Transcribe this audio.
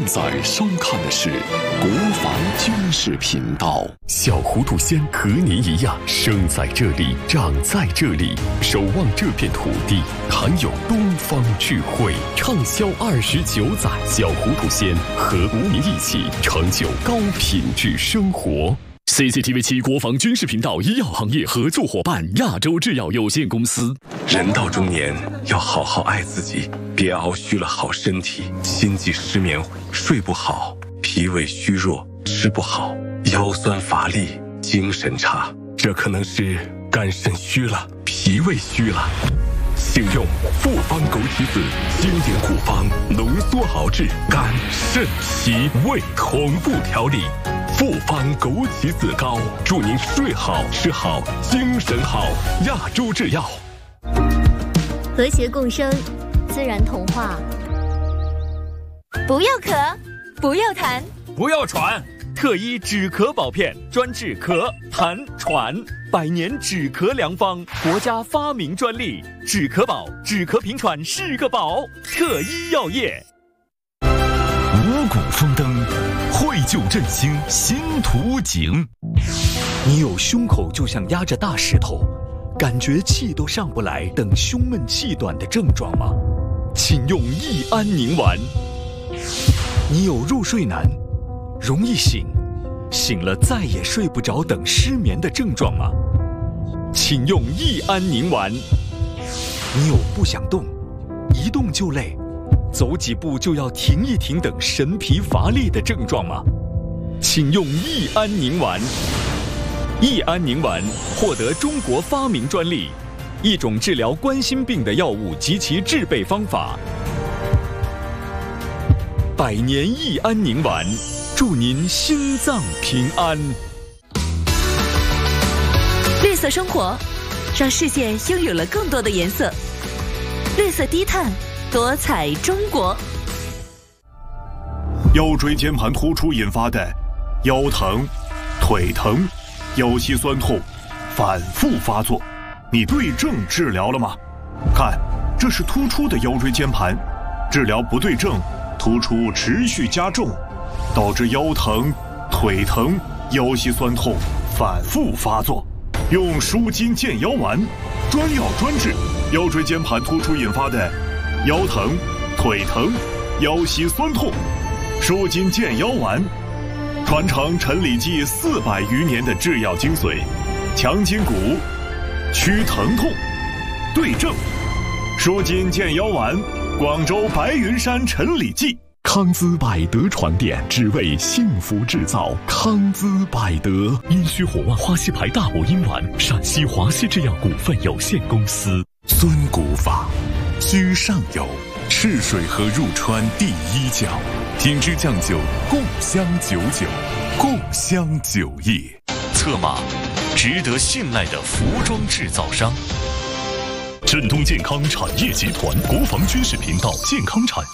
在收看的是国防军事频道。 小糊涂仙和您一样，生在这里，长在这里，守望这片土地，含有东方智慧，畅销29载。小糊涂仙和您一起成就高品质生活。CCTV 7国防军事频道医药行业合作伙伴亚洲制药有限公司。 人到中年，要好好爱自己，别熬虚了好身体，心悸失眠，睡不好，脾胃虚弱，吃不好，腰酸乏力，精神差，这可能是肝肾虚了，脾胃虚了。请用复方枸杞子经典古方浓缩熬制肝肾脾胃同步调理。复方枸杞子膏，祝您睡好吃好精神好。亚洲制药。 和谐共生，自然童话。不要咳，不要痰， 不要喘。特医止咳宝片，专治咳、痰、喘，100年止咳良方，国家发明专利。止咳宝，止咳平喘是个宝。特医药业。 五谷丰登，绘就振兴新图景。 你有胸口就像压着大石头，感觉气都上不来等胸闷气短的症状吗？ 请用益安宁丸。 你有入睡难，容易醒，醒了再也睡不着等失眠的症状吗？ 请用益安宁丸。 你有不想动，一动就累，走几步就要停一停等神疲乏力的症状吗？ 请用益安宁丸。益安宁丸获得中国发明专利，一种治疗冠心病的药物及其制备方法。100年益安宁丸，祝您心脏平安。 绿色生活，让世界拥有了更多的颜色。绿色低碳，多彩中国。 腰椎间盘突出引发的腰疼、腿疼、腰膝酸痛反复发作，你对症治疗了吗？看，这是突出的腰椎间盘，治疗不对症，突出持续加重，导致腰疼、腿疼、腰膝酸痛反复发作。用舒筋健腰丸，专药专治腰椎间盘突出引发的腰疼、腿疼、腰膝酸痛。舒筋健腰丸，传承陈李济400余年的制药精髓，强筋骨，祛疼痛，对症。舒筋健腰丸，广州白云山陈李济。 康姿百德床垫，只为幸福制造。康姿百德，阴虚火旺花溪牌大补阴丸，陕西华西制药股份有限公司。 尊古法，居上游，赤水河入川第1角，品质酱酒，共襄99，共襄酒业。 策马，值得信赖的服装制造商。振东健康产业集团国防军事频道健康产业。